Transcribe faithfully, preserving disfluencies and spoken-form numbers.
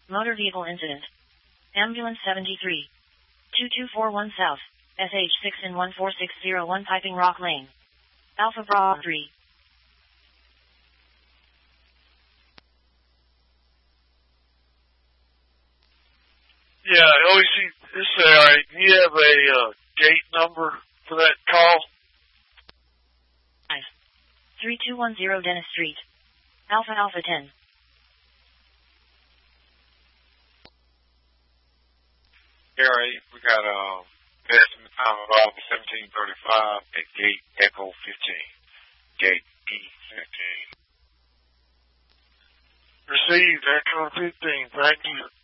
Motor vehicle incident. Ambulance seventy-three. two two four one South. S H six in one four six zero one Piping Rock Lane. Alpha Bravo three. Yeah, O E C, this is alright. Do you have a uh, gate number for that call? Five. three two one zero Dennis Street. Alpha Alpha ten. Alright, we got uh, estimate time of August seventeen thirty-five at gate Echo fifteen. Gate E fifteen. Received, Echo fifteen. Thank you.